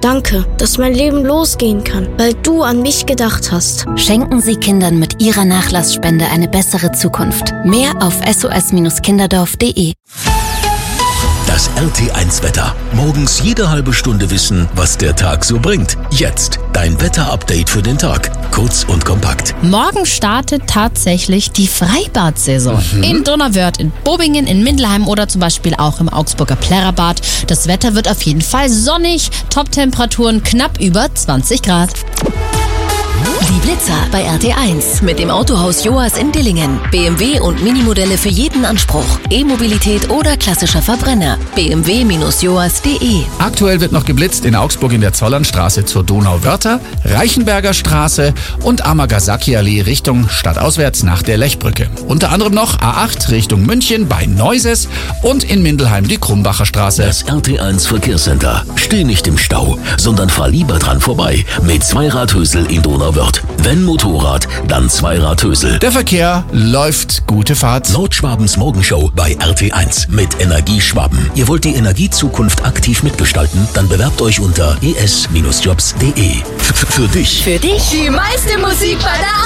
Danke, dass mein Leben losgehen kann, weil du an mich gedacht hast. Schenken Sie Kindern mit Ihrer Nachlassspende eine bessere Zukunft. Mehr auf sos-kinderdorf.de. Das RT1-Wetter. Morgens jede halbe Stunde wissen, was der Tag so bringt. Jetzt dein Wetter-Update für den Tag. Kurz und kompakt. Morgen startet tatsächlich die Freibad-Saison. In Donauwörth, in Bobingen, in Mindelheim oder zum Beispiel auch im Augsburger Plärrerbad. Das Wetter wird auf jeden Fall sonnig. Top-Temperaturen knapp über 20 Grad. Die Blitzer bei RT1 mit dem Autohaus Joas in Dillingen. BMW und Minimodelle für jeden Anspruch. E-Mobilität oder klassischer Verbrenner. bmw-joas.de. Aktuell wird noch geblitzt in Augsburg in der Zollernstraße zur Donauwörther, Reichenberger Straße und Amagasaki-Allee Richtung stadtauswärts nach der Lechbrücke. Unter anderem noch A8 Richtung München bei Neuses und in Mindelheim die Krumbacher Straße. Das RT1 Verkehrscenter. Steh nicht im Stau, sondern fahr lieber dran vorbei mit Zweiradhösel in Donauwörth. Wenn Motorrad, dann Zweiradhösel. Der Verkehr läuft. Gute Fahrt. Nordschwabens Morgenshow bei RT1 mit Energieschwaben. Ihr wollt die Energiezukunft aktiv mitgestalten? Dann bewerbt euch unter es-jobs.de. Für dich. Für dich. Die meiste Musik bei der